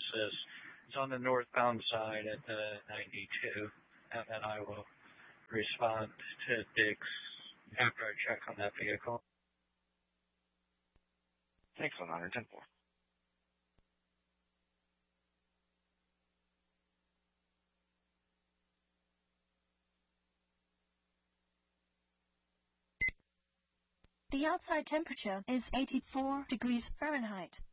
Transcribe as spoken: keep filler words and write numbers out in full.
says it's on the northbound side at the ninety-two, and then I will respond to Diggs after I check on that vehicle. Thanks, one hundred ten four. The outside temperature is eighty-four degrees Fahrenheit.